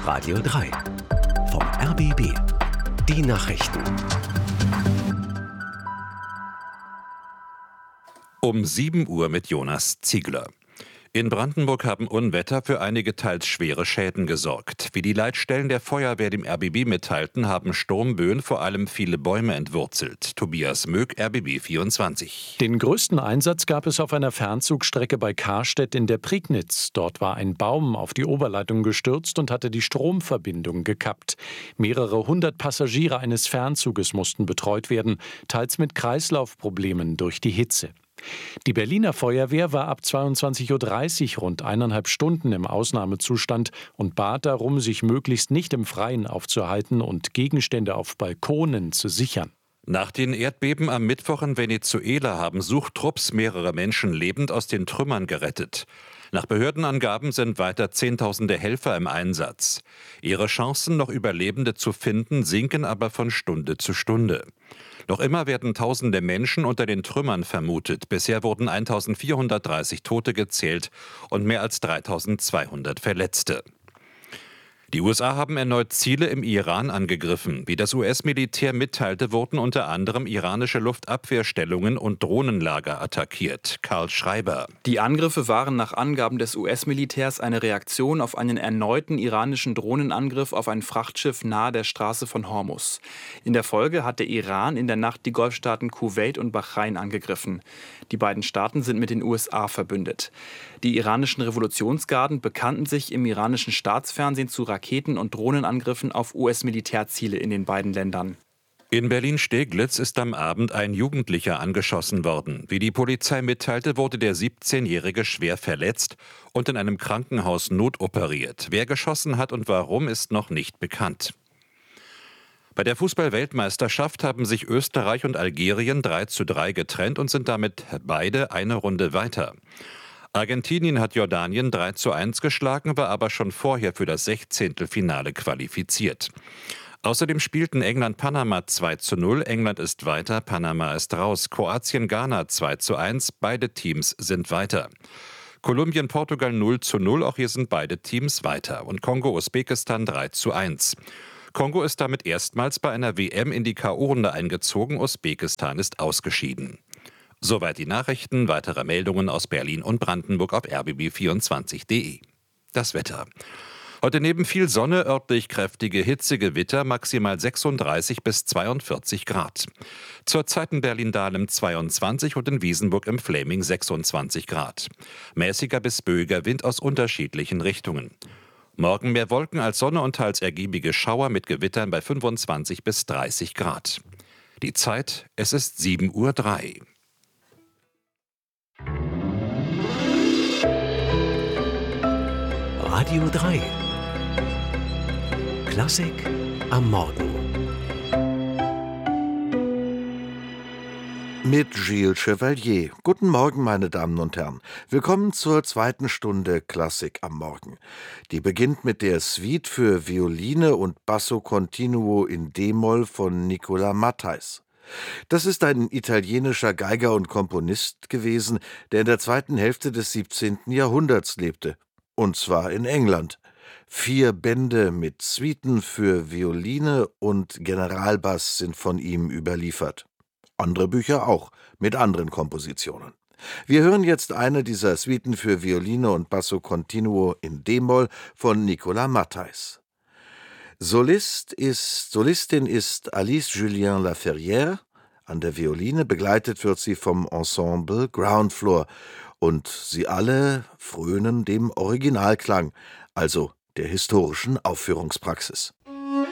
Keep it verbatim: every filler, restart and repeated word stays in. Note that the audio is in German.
Radio drei. Vom R B B. Die Nachrichten. Um sieben Uhr mit Jonas Ziegler. In Brandenburg haben Unwetter für einige teils schwere Schäden gesorgt. Wie die Leitstellen der Feuerwehr dem R B B mitteilten, haben Sturmböen vor allem viele Bäume entwurzelt. Tobias Möck, R B B vierundzwanzig. Den größten Einsatz gab es auf einer Fernzugstrecke bei Karstedt in der Prignitz. Dort war ein Baum auf die Oberleitung gestürzt und hatte die Stromverbindung gekappt. Mehrere hundert Passagiere eines Fernzuges mussten betreut werden, teils mit Kreislaufproblemen durch die Hitze. Die Berliner Feuerwehr war ab zweiundzwanzig Uhr dreißig rund eineinhalb Stunden im Ausnahmezustand und bat darum, sich möglichst nicht im Freien aufzuhalten und Gegenstände auf Balkonen zu sichern. Nach den Erdbeben am Mittwoch in Venezuela haben Suchtrupps mehrere Menschen lebend aus den Trümmern gerettet. Nach Behördenangaben sind weiter Zehntausende Helfer im Einsatz. Ihre Chancen, noch Überlebende zu finden, sinken aber von Stunde zu Stunde. Noch immer werden Tausende Menschen unter den Trümmern vermutet. Bisher wurden eintausendvierhundertdreißig Tote gezählt und mehr als dreitausendzweihundert Verletzte. Die U S A haben erneut Ziele im Iran angegriffen. Wie das U S-Militär mitteilte, wurden unter anderem iranische Luftabwehrstellungen und Drohnenlager attackiert. Karl Schreiber. Die Angriffe waren nach Angaben des U S-Militärs eine Reaktion auf einen erneuten iranischen Drohnenangriff auf ein Frachtschiff nahe der Straße von Hormuz. In der Folge hat der Iran in der Nacht die Golfstaaten Kuwait und Bahrain angegriffen. Die beiden Staaten sind mit den U S A verbündet. Die iranischen Revolutionsgarden bekannten sich im iranischen Staatsfernsehen zu Raketen- und Drohnenangriffen auf U S-Militärziele in den beiden Ländern. In Berlin-Steglitz ist am Abend ein Jugendlicher angeschossen worden. Wie die Polizei mitteilte, wurde der siebzehnjährige schwer verletzt und in einem Krankenhaus notoperiert. Wer geschossen hat und warum, ist noch nicht bekannt. Bei der Fußball-Weltmeisterschaft haben sich Österreich und Algerien drei zu drei getrennt und sind damit beide eine Runde weiter. Argentinien hat Jordanien drei zu eins geschlagen, war aber schon vorher für das Sechzehntelfinale qualifiziert. Außerdem spielten England-Panama zwei zu null, England ist weiter, Panama ist raus. Kroatien-Ghana zwei zu eins, beide Teams sind weiter. Kolumbien-Portugal null zu null, auch hier sind beide Teams weiter. Und Kongo-Usbekistan drei zu eins. Kongo ist damit erstmals bei einer W M in die K O-Runde eingezogen, Usbekistan ist ausgeschieden. Soweit die Nachrichten, weitere Meldungen aus Berlin und Brandenburg auf r b b vierundzwanzig punkt d e. Das Wetter. Heute neben viel Sonne örtlich kräftige Hitzegewitter, maximal sechsunddreißig bis zweiundvierzig Grad. Zurzeit in Berlin-Dahlem zweiundzwanzig und in Wiesenburg im Fläming sechsundzwanzig Grad. Mäßiger bis böiger Wind aus unterschiedlichen Richtungen. Morgen mehr Wolken als Sonne und teils ergiebige Schauer mit Gewittern bei fünfundzwanzig bis dreißig Grad. Die Zeit, es ist sieben Uhr drei. Radio drei. Klassik am Morgen. Mit Gilles Chevalier. Guten Morgen, meine Damen und Herren. Willkommen zur zweiten Stunde Klassik am Morgen. Die beginnt mit der Suite für Violine und Basso Continuo in D-Moll von Nicola Matthijs. Das ist ein italienischer Geiger und Komponist gewesen, der in der zweiten Hälfte des siebzehnten Jahrhunderts lebte. Und zwar in England. Vier Bände mit Suiten für Violine und Generalbass sind von ihm überliefert. Andere Bücher auch, mit anderen Kompositionen. Wir hören jetzt eine dieser Suiten für Violine und Basso Continuo in D-Moll von Nicola Matthijs. Solist ist, Solistin ist Alice Julien Laferrière. An der Violine begleitet wird sie vom Ensemble Ground Floor. Und sie alle frönen dem Originalklang, also der historischen Aufführungspraxis.